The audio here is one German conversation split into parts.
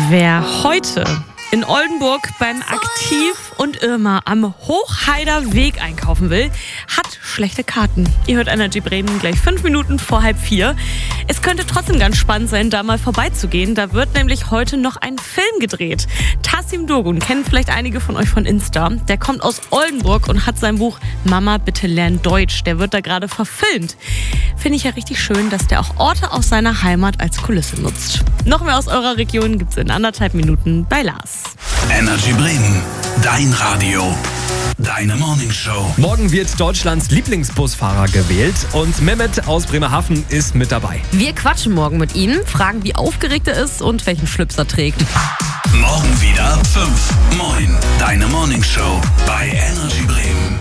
Wer heute in Oldenburg beim Aktiv und Irma am Hochheider Weg einkaufen will, hat schlechte Karten. Ihr hört Energy Bremen gleich 5 Minuten vor 3:30. Es könnte trotzdem ganz spannend sein, da mal vorbeizugehen. Da wird nämlich heute noch ein Film gedreht. Tasim Dogun kennen vielleicht einige von euch von Insta. Der kommt aus Oldenburg und hat sein Buch Mama, bitte lern Deutsch. Der wird da gerade verfilmt. Finde ich ja richtig schön, dass der auch Orte aus seiner Heimat als Kulisse nutzt. Noch mehr aus eurer Region gibt's in 1,5 Minuten bei Lars. Energy Bremen, dein Radio, deine Morningshow. Morgen wird Deutschlands Lieblingsbusfahrer gewählt und Mehmet aus Bremerhaven ist mit dabei. Wir quatschen morgen mit ihm, fragen, wie aufgeregt er ist und welchen Schlips er trägt. Morgen wieder 5. Moin, deine Morningshow bei Energy Bremen.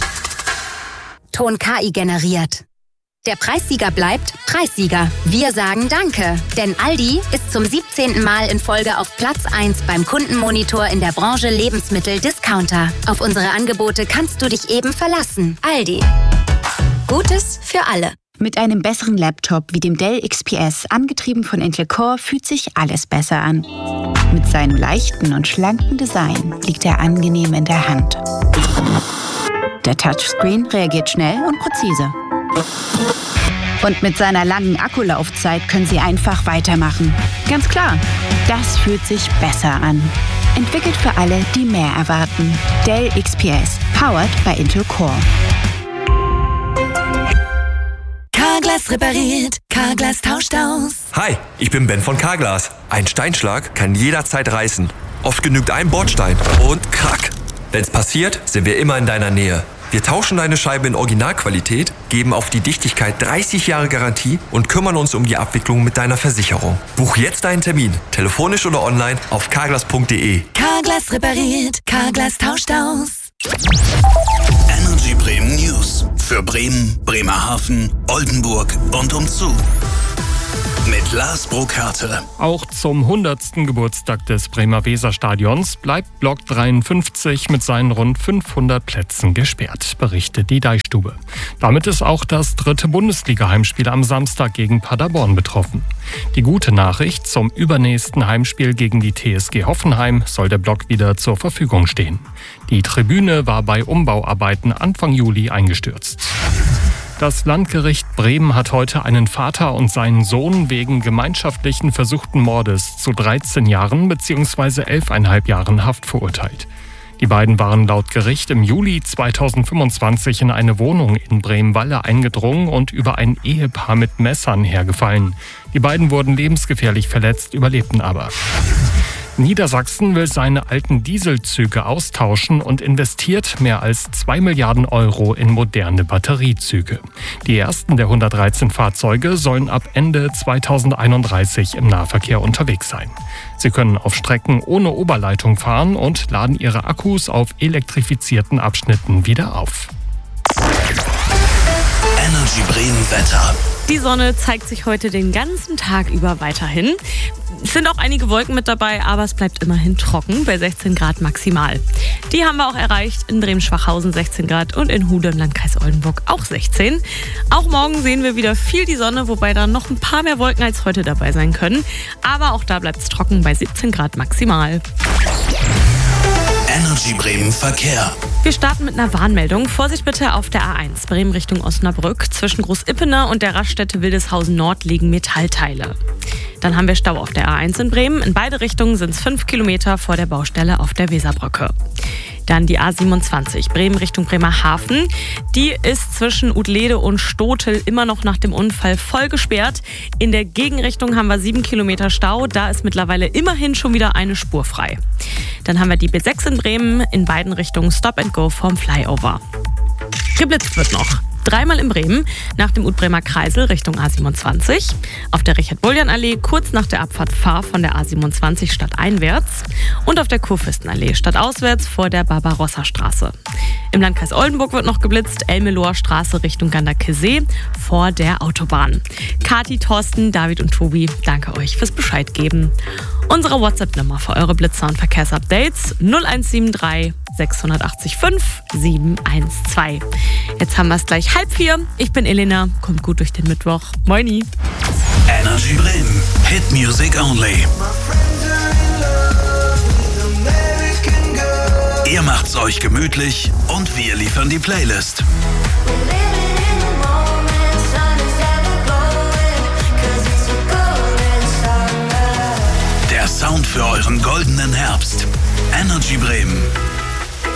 Ton KI generiert. Der Preissieger bleibt Preissieger. Wir sagen Danke, denn Aldi ist zum 17. Mal in Folge auf Platz 1 beim Kundenmonitor in der Branche Lebensmittel-Discounter. Auf unsere Angebote kannst du dich eben verlassen. Aldi. Gutes für alle. Mit einem besseren Laptop wie dem Dell XPS, angetrieben von Intel Core, fühlt sich alles besser an. Mit seinem leichten und schlanken Design liegt er angenehm in der Hand. Der Touchscreen reagiert schnell und präzise. Und mit seiner langen Akkulaufzeit können Sie einfach weitermachen. Ganz klar, das fühlt sich besser an. Entwickelt für alle, die mehr erwarten. Dell XPS, powered by Intel Core. Carglass repariert, Carglass tauscht aus. Hi, ich bin Ben von Carglass. Ein Steinschlag kann jederzeit reißen. Oft genügt ein Bordstein und krack. Wenn's passiert, sind wir immer in deiner Nähe. Wir tauschen deine Scheibe in Originalqualität, geben auf die Dichtigkeit 30 Jahre Garantie und kümmern uns um die Abwicklung mit deiner Versicherung. Buch jetzt deinen Termin, telefonisch oder online auf carglass.de. Carglass repariert, Carglass tauscht aus. Energy Bremen News für Bremen, Bremerhaven, Oldenburg und umzu. Mit Lars Burkhardt. Auch zum 100. Geburtstag des Bremer Weserstadions bleibt Block 53 mit seinen rund 500 Plätzen gesperrt, berichtet die Deichstube. Damit ist auch das 3. Bundesliga-Heimspiel am Samstag gegen Paderborn betroffen. Die gute Nachricht: zum übernächsten Heimspiel gegen die TSG Hoffenheim soll der Block wieder zur Verfügung stehen. Die Tribüne war bei Umbauarbeiten Anfang Juli eingestürzt. Das Landgericht Bremen hat heute einen Vater und seinen Sohn wegen gemeinschaftlichen versuchten Mordes zu 13 Jahren bzw. 11,5 Jahren Haft verurteilt. Die beiden waren laut Gericht im Juli 2025 in eine Wohnung in Bremen-Walle eingedrungen und über ein Ehepaar mit Messern hergefallen. Die beiden wurden lebensgefährlich verletzt, überlebten aber. Niedersachsen will seine alten Dieselzüge austauschen und investiert mehr als 2 Milliarden Euro in moderne Batteriezüge. Die ersten der 113 Fahrzeuge sollen ab Ende 2031 im Nahverkehr unterwegs sein. Sie können auf Strecken ohne Oberleitung fahren und laden ihre Akkus auf elektrifizierten Abschnitten wieder auf. Energy Bremen Wetter. Die Sonne zeigt sich heute den ganzen Tag über weiterhin. Es sind auch einige Wolken mit dabei, aber es bleibt immerhin trocken bei 16 Grad maximal. Die haben wir auch erreicht in Bremen-Schwachhausen 16 Grad und in Hude im Landkreis Oldenburg auch 16. Auch morgen sehen wir wieder viel die Sonne, wobei da noch ein paar mehr Wolken als heute dabei sein können. Aber auch da bleibt es trocken bei 17 Grad maximal. Energy Bremen Verkehr. Wir starten mit einer Warnmeldung. Vorsicht bitte auf der A1 Bremen Richtung Osnabrück. Zwischen Groß-Ippener und der Raststätte Wildeshausen Nord liegen Metallteile. Dann haben wir Stau auf der A1 in Bremen. In beide Richtungen sind es 5 Kilometer vor der Baustelle auf der Weserbrücke. Dann die A27 Bremen Richtung Bremerhaven. Die ist zwischen Utlede und Stotel immer noch nach dem Unfall voll gesperrt. In der Gegenrichtung haben wir 7 Kilometer Stau. Da ist mittlerweile immerhin schon wieder eine Spur frei. Dann haben wir die B6 in Bremen. In beiden Richtungen Stop and Go vom Flyover. Geblitzt wird noch. 3-mal in Bremen, nach dem Utbremer Kreisel Richtung A27, auf der Richard-Bullian-Allee kurz nach der Abfahrt Fahr von der A27 stadteinwärts und auf der Kurfürstenallee stadtauswärts vor der Barbarossa-Straße. Im Landkreis Oldenburg wird noch geblitzt, Elmeloher Straße Richtung Ganderkesee vor der Autobahn. Kathi, Thorsten, David und Tobi, danke euch fürs Bescheid geben. Unsere WhatsApp-Nummer für eure Blitzer und Verkehrsupdates 0173 680 5 712. Jetzt haben wir es gleich 3:30. Ich bin Elena. Kommt gut durch den Mittwoch. Moini. Energy Bremen. Hit Music Only. Ihr macht's euch gemütlich und wir liefern die Playlist. Der Sound für euren goldenen Herbst. Energy Bremen.